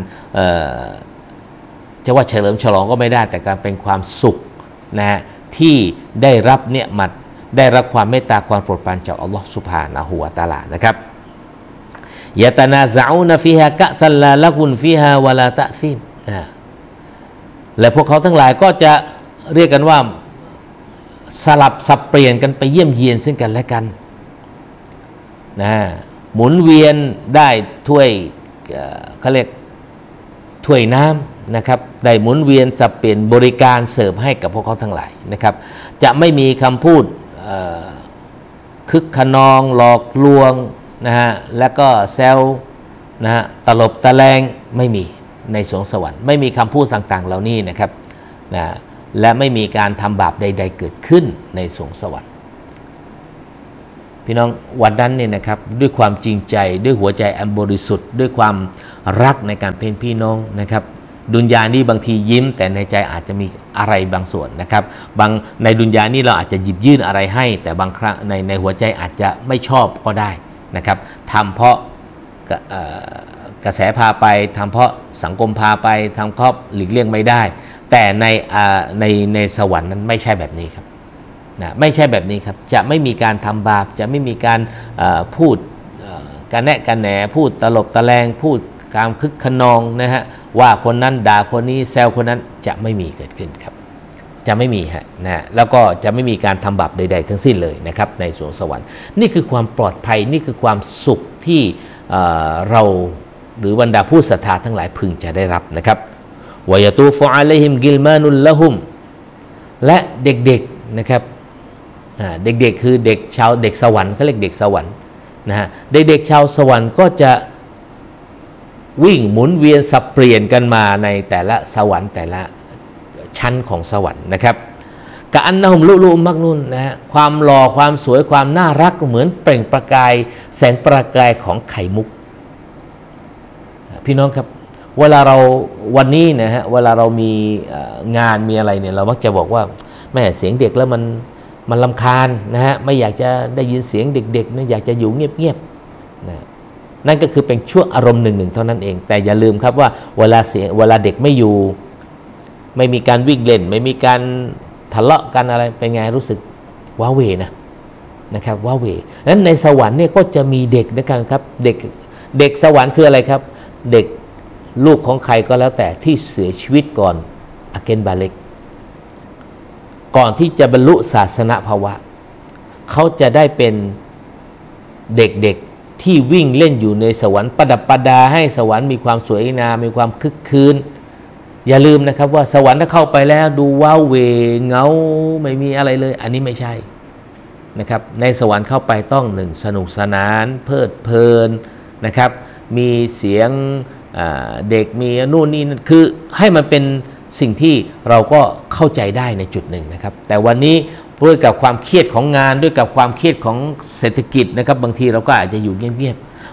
จะว่าเฉลิมฉลองก็ไม่ได้แต่การเป็นความสุขนะฮะที่ได้รับเนี่ยมัดได้รับความเมตตาความโปรดปรานจากอัลลอฮฺซุบฮานะฮูวะตะอาลานะครับยะตะนาซะอูนฟีฮากะซัลลาละกุนฟีฮาวะลาตะซีมและพวกเขาทั้งหลายก็จะเรียกกันว่าสลับสับเปลี่ยนกันไปเยี่ยมเยียนซึ่งกันและกันนะหมุนเวียนได้ถ้วยเขาเรียกถ้วยน้ำนะครับได้หมุนเวียนสับเปลี่ยนบริการเสิร์ฟให้กับพวกเขาทั้งหลายนะครับจะไม่มีคำพูดคึกขนองหลอกลวงนะฮะแล้วก็แซวนะฮะตลบตะแลงไม่มีในสวงสวรรค์ไม่มีคำพูดต่างๆเหล่านี้นะครับนะและไม่มีการทำบาปใดๆเกิดขึ้นในสวงสวรรค์พี่น้องวันนั้นเนี่ยนะครับด้วยความจริงใจด้วยหัวใจอันบริสุทธิ์ด้วยความรักในการเป็นพี่น้องนะครับดุนยานี่บางทียิ้มแต่ในใจอาจจะมีอะไรบางส่วนนะครับบางในดุนยานี่เราอาจจะหยิบยื่นอะไรให้แต่บางครั้งในหัวใจอาจจะไม่ชอบก็ได้นะครับทำเพราะกระแสพาไปทำเพราะสังคมพาไปทำเพราะหลีกเลี่ยงไม่ได้แต่ในสวรรค์นั้นไม่ใช่แบบนี้ครับนะไม่ใช่แบบนี้ครับจะไม่มีการทำบาปจะไม่มีการพูดกันแนะกันแหนพูดตลบตะแลงพูดการคึกขนองนะฮะว่าคนนั้นด่าคนนี้แซวคนนั้นจะไม่มีเกิดขึ้นครับจะไม่มีฮะนะแล้วก็จะไม่มีการทำบาปใดๆทั้งสิ้นเลยนะครับในสวงสวรรค์นี่คือความปลอดภัยนี่คือความสุขที่เราหรือบรรดาผู้ศรัทธาทั้งหลายพึงจะได้รับนะครับวะยะตูฟุอะลัยฮิมกิลมานุลละฮุมและเด็กๆนะครับเด็กๆคือเด็กสวรรค์เขาเรียกเด็กสวรรค์นะฮะเด็กๆชาวสวรรค์ก็จะวิ่งหมุนเวียนสับเปลี่ยนกันมาในแต่ละสวรรค์แต่ละชั้นของสวรรค์นะครับกะอันนะฮุมลุลุมักนุนนะฮะความหล่อความสวยความน่ารักเหมือนเปล่งประกายแสงประกายของไข่มุกพี่น้องครับเวลาเราวันนี้นะฮะเวลาเรามีงานมีอะไรเนี่ยเรามักจะบอกว่าแม่เสียงเด็กแล้วมันรำคาญนะฮะไม่อยากจะได้ยินเสียงเด็กๆนะอยากจะอยู่เงียบๆนะนั่นก็คือเป็นช่วงอารมณ์หนึ่งเท่านั้นเองแต่อย่าลืมครับว่าเวลาเด็กไม่อยู่ไม่มีการวิ่งเล่นไม่มีการทะเลาะกันอะไรเป็นไงรู้สึกว้าเหวนะครับว้าเหวนั้นในสวรรค์เนี่ยก็จะมีเด็กด้วยกันครับเด็กสวรรค์คืออะไรครับเด็กลูกของใครก็แล้วแต่ที่เสียชีวิตก่อนอาเกนบาเล็กก่อนที่จะบรรลุศาสนภาวะเขาจะได้เป็นเด็กๆที่วิ่งเล่นอยู่ในสวรรค์ประดับประดาให้สวรรค์มีความสวยงามมีความคึกคืนอย่าลืมนะครับว่าสวรรค์ถ้าเข้าไปแล้วดูว้าวเหวเงาไม่มีอะไรเลยอันนี้ไม่ใช่นะครับในสวรรค์เข้าไปต้องหนึ่งสนุกสนานเพลิดเพลินนะครับมีเสียงเด็กมีนู่นนี่นั่นคือให้มันเป็นสิ่งที่เราก็เข้าใจได้ในจุดหนึ่งนะครับแต่วันนี้ด้วยกับความเครียดของงานด้วยกับความเครียดของเศรษฐกิจนะครับบางทีเราก็อาจจะอยู่เงียบๆ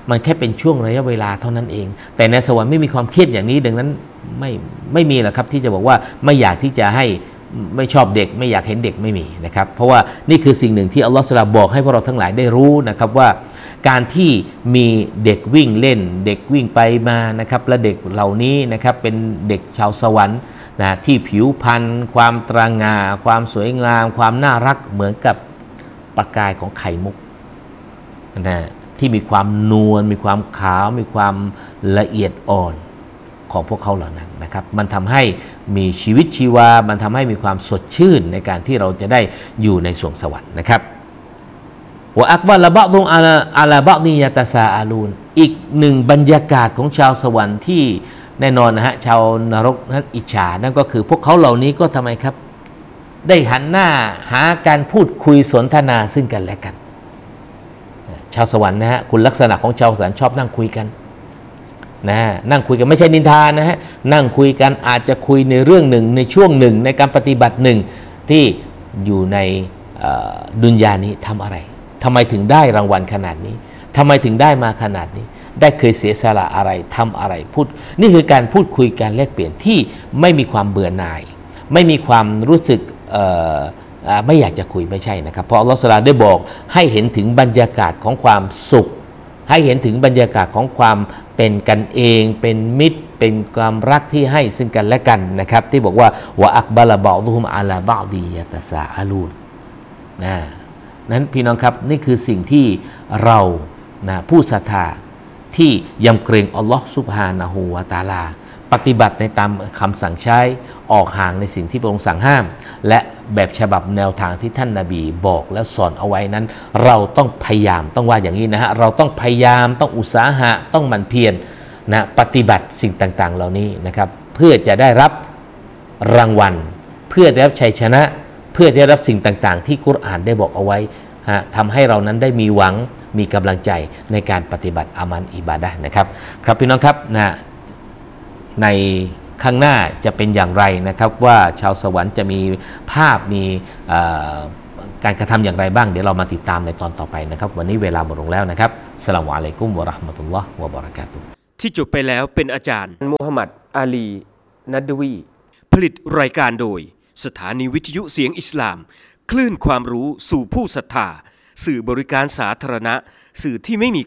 มันแค่เป็นช่วงระยะเวลาเท่านั้นเอง แต่ในสวรรค์ไม่มีความเครียดอย่างนี้ดังนั้นไม่มีหรอกครับที่จะบอกว่าไม่อยากที่จะให้ไม่ชอบเด็กไม่อยากเห็นเด็กไม่มีนะครับเพราะว่านี่คือสิ่งหนึ่งที่อัลลอฮฺสุบฮานะฮูวะตะอาลาบอกให้พวกเราทั้งหลายได้รู้นะครับว่าการที่มีเด็กวิ่งเล่นเด็กวิ่งไปมานะครับและเด็กเหล่านี้นะครับเป็นเด็กชาวสวรรค์นะที่ผิวพรรณความตรางาความสวยงามความน่ารักเหมือนกับประกายของไข่มุกนะที่มีความนวลมีความขาวมีความละเอียดอ่อนของพวกเขาเหล่านั้นนะครับมันทำให้มีชีวิตชีวามันทำให้มีความสดชื่นในการที่เราจะได้อยู่ในสวงสวรรค์นะครับวะอักบะละบะดุอาลาบะนียะตะซาอาลูนอีกหนึ่งบรรยากาศของชาวสวรรค์ที่แน่นอนนะฮะชาวนรกนั้นอิจฉานั่นก็คือพวกเขาเหล่านี้ก็ทำไมครับได้หันหน้าหาการพูดคุยสนทนาซึ่งกันและกันชาวสวรรค์นะฮะคุณลักษณะของชาวสวรรค์ชอบนั่งคุยกันนะนั่งคุยกันไม่ใช่นินทานะฮะนั่งคุยกันอาจจะคุยในเรื่องหนึ่งในช่วงหนึ่งในการปฏิบัติหนึ่งที่อยู่ในดุนยานี้ทำอะไรทำไมถึงได้รางวัลขนาดนี้ทำไมถึงได้มาขนาดนี้ได้เคยเสียสละอะไรทำอะไรพูดนี่คือการพูดคุยการแลกเปลี่ยนที่ไม่มีความเบื่อหน่ายไม่มีความรู้สึกไม่อยากจะคุยไม่ใช่นะครับเพราะอัลลอฮฺซุบฮานะฮูวะตะอาลาได้บอกให้เห็นถึงบรรยากาศของความสุขให้เห็นถึงบรรยากาศของความเป็นกันเองเป็นมิตรเป็นความรักที่ให้ซึ่งกันและกันนะครับที่บอกว่าวะอักบะละบะดุฮุมอาลาบะดียะตะซาอาลูนนั้นพี่น้องครับนี่คือสิ่งที่เราผู้ศรัทธาที่ยำเกรงอัลลอฮฺซุบฮานะฮูวะตะอาลาปฏิบัติในตามคำสั่งใช้ออกห่างในสิ่งที่พระองค์สั่งห้ามและแบบฉบับแนวทางที่ท่านนบีบอกและสอนเอาไว้นั้นเราต้องพยายามต้องว่าอย่างนี้นะฮะเราต้องพยายามต้องอุตสาหะต้องหมั่นเพียรนะปฏิบัติสิ่งต่างๆเหล่านี้นะครับเพื่อจะได้รับรางวัลเพื่อได้รับชัยชนะเพื่อจะได้รับสิ่งต่างๆที่กุรอานได้บอกเอาไว้ทำให้เรานั้นได้มีหวังมีกำลังใจในการปฏิบัติอามันอิบาดะห์นะครับครับพี่น้องครับในข้างหน้าจะเป็นอย่างไรนะครับว่าชาวสวรรค์จะมีภาพมีการกระทำอย่างไรบ้างเดี๋ยวเรามาติดตามในตอนต่อไปนะครับวันนี้เวลาหมดลงแล้วนะครับอัสสลามุอะลัยกุมวะเราะห์มะตุลลอฮ์วะบะเราะกาตุฮ์ที่จบไปแล้วเป็นอาจารย์มูฮัมหมัดอาลีนัดวีผลิตรายการโดยสถานีวิทยุเสียงอิสลามคลื่นความรู้สู่ผู้ศรัทธาสื่อบริการสาธารณะสื่อที่ไม่มี